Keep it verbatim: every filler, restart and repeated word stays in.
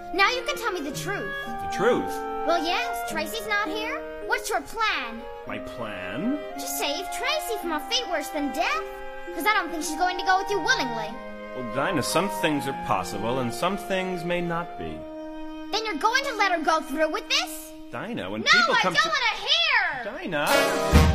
Now you can tell me the truth. The truth? Well, yes, Tracy's not here. What's your plan? My plan? To save Tracy from a fate worse than death. Because I don't think she's going to go with you willingly. Well, Dinah, some things are possible and some things may not be. Then you're going to let her go through with this? Dinah, when no, people I come don't to... want to hear! Dinah!